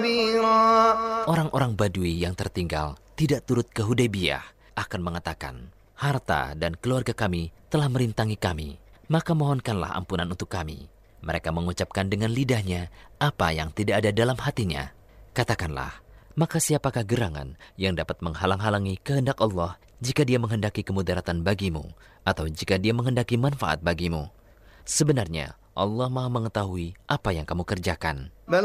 خبيرا. Orang-orang Badui yang tertinggal tidak turut ke Hudaybiyah akan mengatakan, harta dan keluarga kami telah merintangi kami, maka mohonkanlah ampunan untuk kami. Mereka mengucapkan dengan lidahnya apa yang tidak ada dalam hatinya. Katakanlah, maka siapakah gerangan yang dapat menghalang-halangi kehendak Allah jika dia menghendaki kemudaratan bagimu atau jika dia menghendaki manfaat bagimu? Sebenarnya Allah Maha mengetahui apa yang kamu kerjakan.